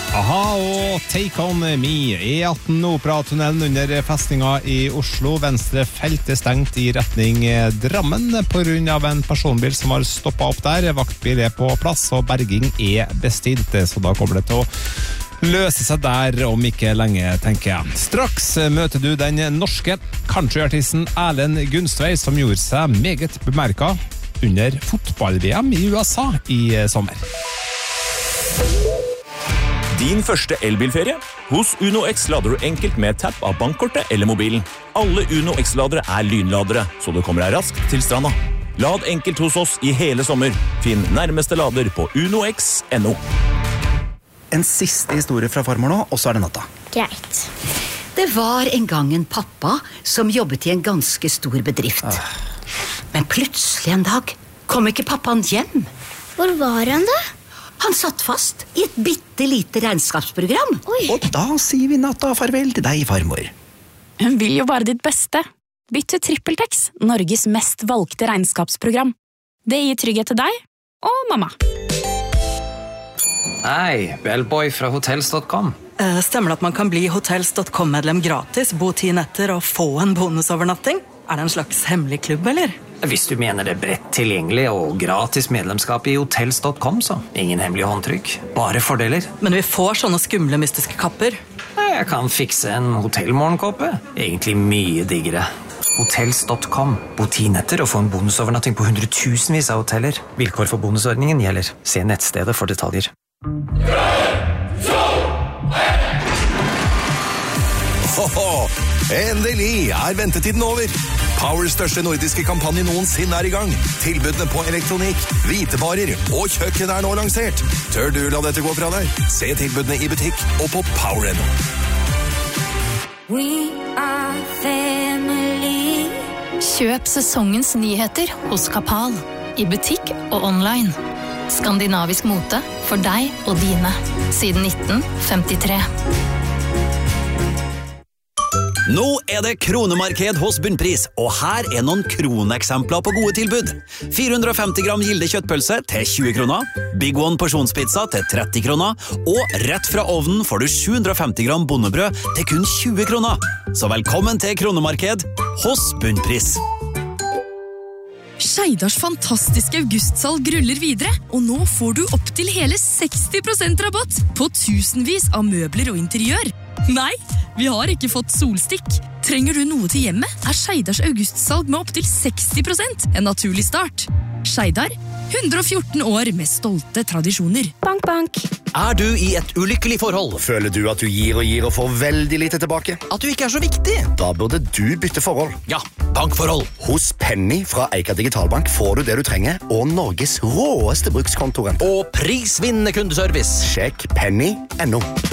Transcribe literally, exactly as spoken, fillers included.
Aha, og Take On Me. E atten Operatunnelen under festninga i Oslo. Venstre felt er stengt i retning Drammen på grunn av en personbil som har stoppet opp der. Vaktbil er på plass, og berging er bestilt, så da kommer det til å løse seg der om ikke lenge, tenker jeg. Straks møter du den norske countryartisten Erlend Gunstveit, som gjorde seg meget bemerket under fotball-V M i U S A i sommer. Din første elbilferie? Hos Uno X lader du enkelt med tapp av bankkortet eller mobilen. Alle Uno X-ladere er lynladere, så du kommer deg raskt til stranda. Lad enkelt hos oss i hele sommer. Finn nærmeste lader på uno x punktum no. En siste historie fra farmor nå, og så er det natta. Greit. Det var en gang en pappa som jobbet i en ganske stor bedrift. Ah. Men plutselig en dag kom ikke pappaen hjem. Hvor var han da? Han satt fast i et bittelite regnskapsprogram. Oi. Og da sier vi natta farvel til deg, farmor. Hun vil jo bare ditt beste. Bytt til TrippelTex, Norges mest valgte regnskapsprogram. Det gir trygghet til deg og mamma. Hei, Bellboy fra hotels punktum com. Eh, Stemmer det at man kan bli hotels punktum com-medlem gratis, bo ti netter og få en bonusovernatting? Er det en slags hemmelig klubb, eller? Hvis du mener det bredt tilgjengelig og gratis medlemskap i hotels punktum com, så ingen hemmelige håndtrykk, bare fordeler. Men vi får sånne skumle mystiske kapper. Jeg kan fikse en hotellmorgenkåpe, egentlig mye diggere. hotels punktum com. Bo ti netter og få en bonusovernatting på hundretusenvis av hoteller. Vilkår for bonusordningen gjelder. Se nettstedet for detaljer. Hoho! Endelig er ventetiden over. Powers største nordiske kampanje noensinne er i gang. Tilbudene på elektronikk, hvitevarer og kjøkken er nå lansert. Tør du la dette gå fra deg? Se tilbudene i butikk og på Power punkt no. We are family. Kjøp sesongens nyheter hos Kapal. I butikk og online. Skandinavisk mote for deg og dine. Siden nitten femtitre. Nå er det kronemarked hos Bunnpris, og her er noen kroneksempler på gode tilbud. fire hundre og femti gram Gilde kjøttpølse til tjue kroner, Big One porsjonspizza til tretti kroner, og rett fra ovnen får du sju hundre og femti gram bondebrød til kun tjue kroner. Så velkommen til kronemarked hos Bunnpris. Skeidars fantastiske augustsalg ruller videre, og nå får du opp til hele seksti prosent rabatt på tusenvis av møbler og interiør. Nei, vi har ikke fått solstikk. Trenger du noe til hjemmet, er Skeidars augustsalg med opp til seksti prosent en naturlig start. Skeidar, hundre og fjorten år med stolte tradisjoner. Bank, bank. Er du i et ulykkelig forhold? Føler du at du gir og gir og får veldig lite tilbake? At du ikke er så viktig? Da burde du bytte forhold. Ja, bankforhold. Hos Penny fra Eika Digitalbank får du det du trenger, og Norges råeste brukskontoren. Og prisvinnende kundeservice. Sjekk penny punktum no.